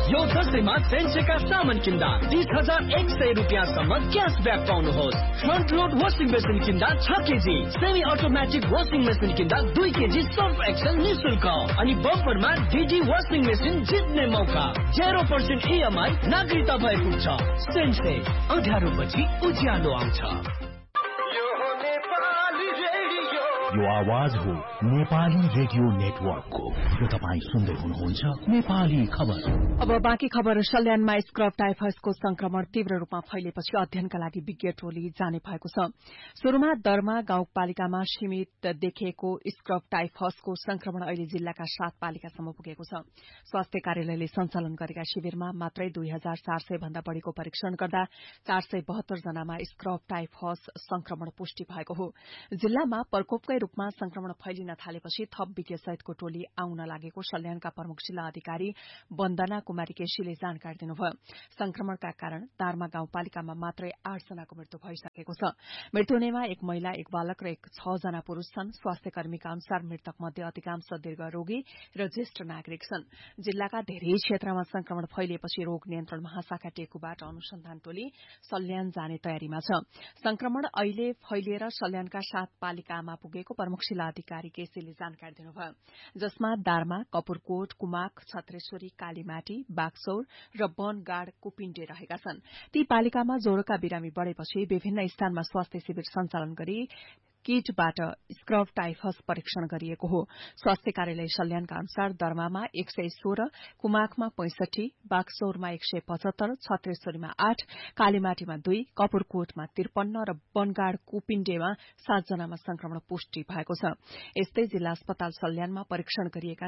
यो दसैँमा सेन्सेका सामान किन्दा 30,100 रुपियाँसम्म cashback पाउनुहोस्। Front load washing machine किन्दा 6 KG, semi automatic washing machine किन्दा 2 केजी सर्फ एक्सेल निःशुल्क अनि बम्परमा डिडी वासिङ मेसिन जित्ने मौका। 0% EMI नागरिकता भएको छ। सेन्से 18 पछि उज्यालो आउँछ। यो आवाज हो नेपाली रेडियो नेटवर्कको। यो तपाईँ सुन्दै हुनुहुन्छ नेपाली खबर। अब बाँकी खबर। सल्यानमा स्क्रब टाइफसको संक्रमण तीव्र रूपमा फैलेपछि अध्ययनका लागि विज्ञ टोली जाने भएको छ। शुरूमा दर्मा गाउँपालिकामा सीमित देखिएको स्क्रब टाइफसको संक्रमण अहिले जिल्लाका 7 पालिकासम्म पुगेको छ। स्वास्थ्य कार्यालयले सञ्चालन गरेका शिविरमा मात्रै 2400 भन्दा बढ़ीको परीक्षण गर्दा 472 जनामा स्क्रब टाइफस संक्रमण पुष्टि भएको हो। जिल्लामा प्रकोपकै रूपमा संक्रमण फैलिन थालेपछि थप विज्ञ सहितको टोली आउन लागेको सल्यानका प्रमुख जिल्ला अधिकारी वन्दना कुमारी केसीले जानकारी दिनुभयो। संक्रमणका कारण दारमा गाउँपालिकामा मात्रै 8 जनाको मृत्यु भइसकेको छ। मृत्यु हुनेमा 1 महिला, 1 बालक र 6 जना पुरूष छन्। स्वास्थ्य कर्मीका अनुसार मृतक मध्ये अधिकांश दीर्घ रोगी र ज्येष्ठ नागरिक छन्। जिल्लाका धेरै क्षेत्रमा संक्रमण फैलिएपछि रोग नियन्त्रण महाशाखा टेकुबाट अनुसन्धान टोली सल्यान जाने तयारीमा छ। संक्रमण अहिले फैलिएर सल्यानका 7 पालिकामा पुगेको प्रमुख जिल्ला अधिकारी केसीले जानकारी दिनुभयो, जसमा दारमा, कपुरकोट, कुमाक, छत्रेश्वरी, कालीमाटी, बागसौर र बनगाड कुपिण्डे रहेका छन्। ती पालिकामा ज्वरोका बिरामी बढ़ेपछि विभिन्न स्थानमा स्वास्थ्य शिविर सञ्चालन गरी किटबाट स्क्रब टाइफस परीक्षण गरिएको हो। स्वास्थ्य कार्यालय सल्यानका अनुसार दर्मामा 116, कुमाकमा 65, बागसौरमा 175, छत्रेश्वरीमा 8, कालीमाटीमा 2, कपुरकोटमा 53 र बनगाड कुपिण्डेमा 7 जनामा संक्रमण पुष्टि भएको छ। यस्तै जिल्ला अस्पताल सल्यानमा परीक्षण गरिएका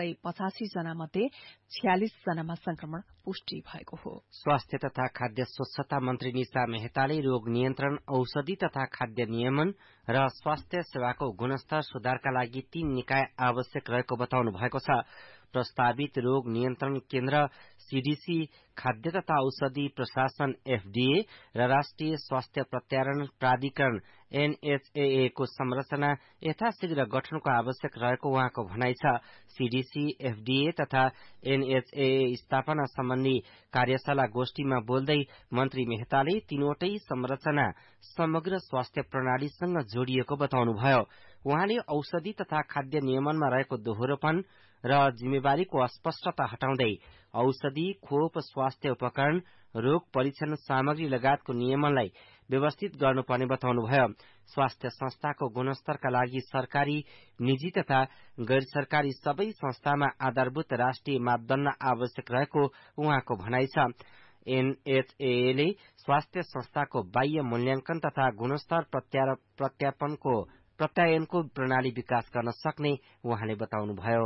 785 जना मध्ये 46 जनामा संक्रमण पुष्टि भएको हो। स्वास्थ्य तथा खाद्य स्वच्छता मन्त्री निशा मेहताले रोग नियन्त्रण, औषधि तथा खाद्य नियमन र स्वास्थ्य सेवाको गुणस्तर सुधारका लागि 3 निकाय आवश्यक रहेको बताउनु भएको छ। प्रस्तावित रोग नियन्त्रण केन्द्र सीडीसी, खाद्य तथा औषधि प्रशासन एफडीए र राष्ट्रिय स्वास्थ्य प्रत्यारोहण प्राधिकरण एनएचएए को संरचना यथाशीघ्र गठनको आवश्यक रहेको उहाँको भनाइ छ। सीडीसी, एफडीए तथा एनएचएए स्थापना सम्बन्धी कार्यशाला गोष्ठीमा बोल्दै मन्त्री मेहताले तीनवटै संरचना समग्र स्वास्थ्य प्रणालीसँग जोडिएको बताउनुभयो। उहाँले औषधि तथा खाद्य नियमनमा रहेको दोहोरोपन र जिम्मेवारीको अस्पष्टता हटाउँदै औषधि, खोप, स्वास्थ्य उपकरण, रोग परीक्षण सामग्री लगायतको नियमनलाई व्यवस्थित गर्नुपर्ने बताउनुभयो। स्वास्थ्य संस्थाको गुणस्तरका लागि सरकारी, निजी तथा गैर सरकारी सबै संस्थामा आधारभूत राष्ट्रिय मापदण्ड आवश्यक रहेको उहाँको भनाइ छ। एनएचएले स्वास्थ्य संस्थाको बाह्य मूल्याङ्कन तथा गुणस्तर प्रत्यायनको प्रणाली विकास गर्न सक्ने उहाँले बताउनुभयो।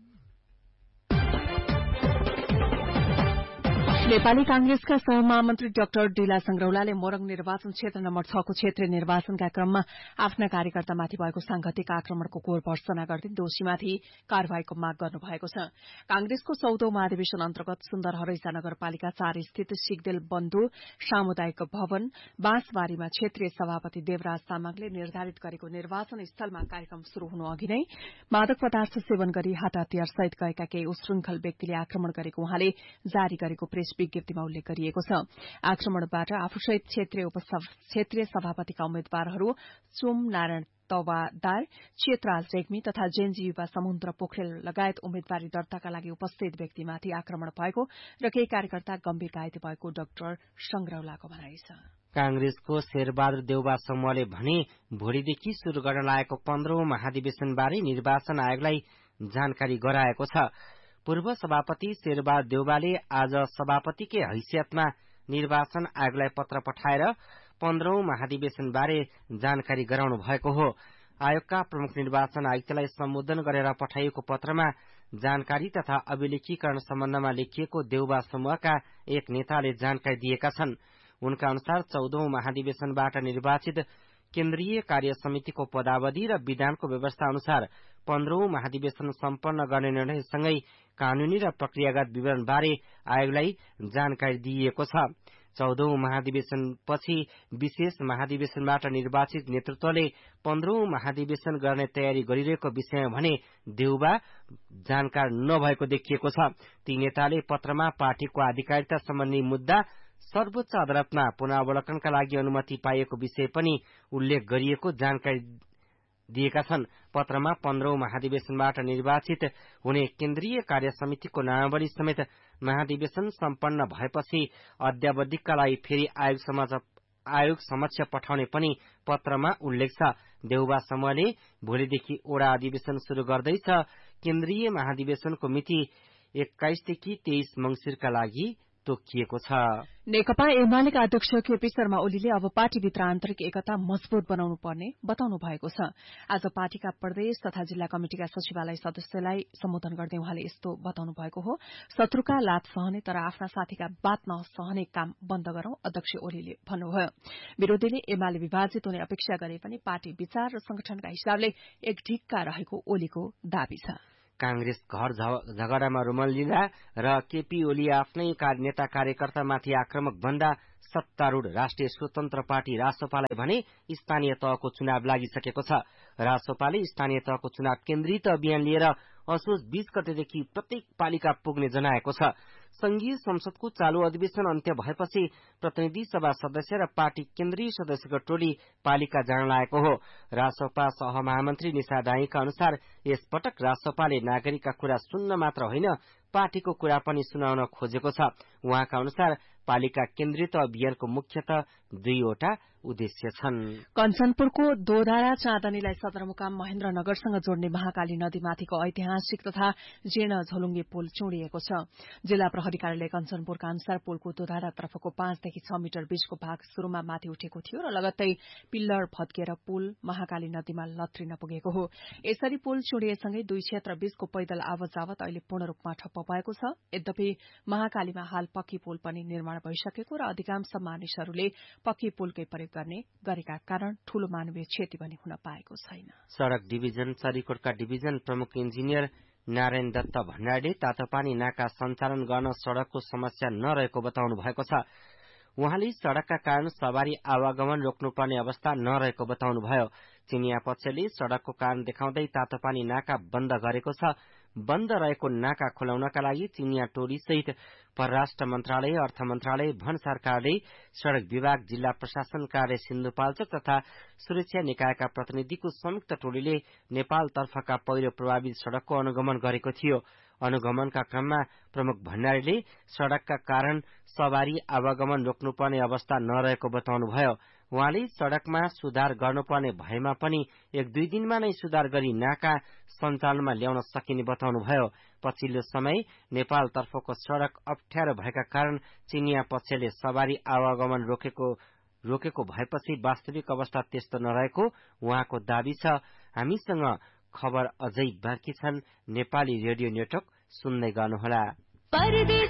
नेपाली कांग्रेसका सहमहामन्त्री डाक्टर डीला संग्रौलाले मोरङ निर्वाचन क्षेत्र नम्बर 6 को क्षेत्रीय निर्वाचनका क्रममा आफ्ना कार्यकर्तामाथि भएको सांघातिक आक्रमणको घोर भर्त्सना गर्दै दोषीमाथि कार्यवाहीको माग गर्नुभएको छ। कांग्रेसको 14औं महाधिवेशन अन्तर्गत सुन्दर हरैसा नगरपालिका 4 स्थित सिगदेल बन्धु सामुदायिक भवन बाँसबारीमा क्षेत्रीय सभापति देवराज तामाङले निर्धारित गरेको निर्वाचन स्थलमा कार्यक्रम शुरू हुनु अघि नै मादक पदार्थ सेवन गरी हात-हतियार सहित गएका केही उशृंखल व्यक्तिले आक्रमण गरेको उहाँले जारी गरेको प्रेस विज्ञप्तिमा उल्लेख गरिएको छ। आक्रमणबाट आफूसहित क्षेत्रीय सभापतिका उम्मेद्वारहरू चुम नारायण तवादार, चेतराज रेग्मी तथा जेनजी युवा समुद्र पोखरेल लगायत उम्मेद्वारी दर्ताका लागि उपस्थित व्यक्तिमाथि आक्रमण भएको र केही कार्यकर्ता गम्भीर घाइते भएको डाक्टर संग्रौलाको भनाइ छ। कांग्रेसको शेरबहादुर देउबा समूहले भने भोलिदेखि शुरू गर्न लागेको 15औं महाधिवेशनबारे निर्वाचन आयोगलाई जानकारी गराएको छ। पूर्व सभापति शेरबहादुर देउबाले आज सभापतिकै हैसियतमा निर्वाचन आयोगलाई पत्र पठाएर 15औं महाधिवेशनबारे जानकारी गराउनु भएको हो। आयोगका प्रमुख निर्वाचन आयुक्तलाई सम्बोधन गरेर पठाइएको पत्रमा जानकारी तथा अभिलेखीकरण सम्बन्धमा लेखिएको देउबा समूहका एक नेताले जानकारी दिएका छन्। उनका अनुसार 14औं महाधिवेशनबाट निर्वाचित केन्द्रीय कार्य समितिको पदावधि र विधानको व्यवस्था अनुसार 15औं महाधिवेशन सम्पन्न गर्ने निर्णयसँगै कानूनी र प्रक्रियागत विवरणबारे आयोगलाई जानकारी दिइएको छ। 14औं महाधिवेशनपछि विशेष महाधिवेशनबाट निर्वाचित नेतृत्वले 15औं महाधिवेशन गर्ने तयारी गरिरहेको विषयमा भने देउबा जानकार नभएको देखिएको छ। ती नेताले पत्रमा पार्टीको आधिकारिकता सम्बन्धी मुद्दा सर्वोच्च अदालतमा पुनरावलोकनका लागि अनुमति पाइएको विषय पनि उल्लेख गरिएको जानकारी दिएका छन्। पत्रमा 15औं महाधिवेशनबाट निर्वाचित हुने केन्द्रीय कार्य समितिको नामावली समेत महाधिवेशन सम्पन्न भएपछि अद्यावधिकका लागि फेरि आयोग समक्ष पठाउने पनि पत्रमा उल्लेख छ। देउबा समूहले भोलिदेखि ओडा अधिवेशन शुरू गर्दैछ। केन्द्रीय महाधिवेशनको मिति 21 देखि 23 मंसिरका लागि तोकिएको छ। नेकपा एमालेका अध्यक्ष केपी शर्मा ओलीले अब पार्टीभित्र आन्तरिक एकता मजबूत बनाउनु पर्ने बताउनु भएको छ। आज पार्टीका प्रदेश तथा जिल्ला कमिटिका सचिवालय सदस्यलाई सम्बोधन गर्दै उहाँले यस्तो बताउनु भएको हो। शत्रुका लात सहने तर आफ्ना साथीका बात नसहने काम बन्द गरौं, अध्यक्ष ओलीले भन्नुभयो। विरोधीले एमाले विभाजित हुने अपेक्षा गरे पनि पार्टी विचार र संगठनका हिसाबले एक ढिक्का रहेको ओलीको दावी छ। कांग्रेस घर झगडामा रुमल लिँदा र केपी ओली आफ्नै नेता कार्यकर्तामाथि आक्रमक भन्दा सत्तारूढ़ राष्ट्रिय स्वतन्त्र पार्टी रासोपालाई भने स्थानीय तहको चुनाव लागिसकेको छ। रासोपाले स्थानीय तहको चुनाव केन्द्रित अभियान लिएर असोज 20 गतेदेखि प्रत्येक पालिका पुग्ने जनाएको छ। संघीय संसदको चालू अधिवेशन अन्त्य भएपछि प्रतिनिधि सभा सदस्य र पार्टी केन्द्रीय सदस्यको टोली पालिका जान लागेको हो। रासोपा सहमहामन्त्री निशा दाईका अनुसार यसपटक रासोपाले नागरिकका कुरा सुन्न मात्र होइन पार्टीको कुरा पनि सुनाउन खोजेको छ। उहाँका अनुसार पालिका केन्द्रित अभियानको मुख्यतः 2 वटा उद्देश्य छन्। कञ्चनपुरको दोधारा चाँदनीलाई सदरमुकाम महेन्द्रनगरसँग जोड्ने महाकाली नदीमाथिको ऐतिहासिक तथा जीर्ण झोलुङ्गे पुल चुडिएको छ। जिल्ला प्रहरी कार्यालय कञ्चनपुरका अनुसार पुलको दोधारा तर्फको 5 देखि 6 मिटर बीचको भाग शुरूमा माथि उठेको थियो र लगत्तै पिल्लर भत्किएर पुल महाकाली नदीमा लत्रिन पुगेको हो। यसरी पुल चुडिएसँगै 2 क्षेत्र बीचको पैदल आवत-जावत अहिले पूर्ण रूपमा ठप्प भएको छ। यद्यपि महाकालीमा हाल पक्की पुल पनि निर्माण भइसकेको र अधिकांश मानिसहरूले पक्की पुलकै प्रयोग गरेका कारण ठूलो मानवीय क्षति पनि हुन पाएको छैन। सड़क डिभिजन चरीकोटका डिभिजन प्रमुख इन्जिनियर नारायण दत्त भण्डारीले तातोपानी नाका सञ्चालन गर्न सड़कको समस्या नरहेको बताउनु भएको छ। उहाँले सड़कका कारण सवारी आवागमन रोक्नुपर्ने अवस्था नरहेको बताउनुभयो। चिनिया पक्षले सड़कको कारण देखाउँदै तातोपानी नाका बन्द गरेको छ। बन्द रहेको नाका खोलाउनका लागि चिनिया टोली सहित परराष्ट्र मन्त्रालय, अर्थ मन्त्रालय, वन सरकारले, सड़क विभाग, जिल्ला प्रशासन कार्य सिन्धुपाल्चोक तथा सुरक्षा निकायका प्रतिनिधिको संयुक्त टोलीले नेपालतर्फका पहिरो प्रभावित सड़कको अनुगमन गरेको थियो। अनुगमनका क्रममा प्रमुख भण्डारीले सड़कका कारण सवारी आवागमन रोक्नुपर्ने अवस्था नरहेको बताउनुभयो। उहाँले सड़कमा सुधार गर्नुपर्ने भएमा पनि 1-2 दिनमा नै सुधार गरी नाका सञ्चालनमा ल्याउन सकिने बताउनुभयो। पछिल्लो समय नेपालतर्फको सड़क अप्ठ्यारो भएका कारण चिनिया पक्षले सवारी आवागमन रोकेको भएपछि वास्तविक अवस्था त्यस्तो नरहेको उहाँको दावी छ। हामीसँग खबर अझै बाँकी छन्। नेपाली रेडियो नेटवर्क सुन्दै गर्नुहोला।